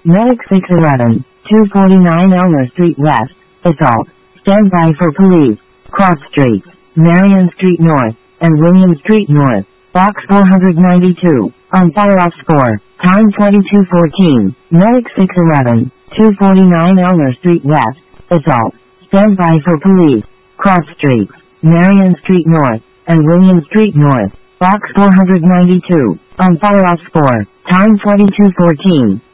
Medic 611, 249 Elmer Street West, Assault. Stand by for police. Cross Streets, Marion Street North, and William Street North. Box 492, on fire off score. Time 22:14. Medic 611, 249 Elmer Street West, Assault. Stand by for police. Cross Streets, Marion Street North, and William Street North. Box 492, on fire off score. Time 22:14.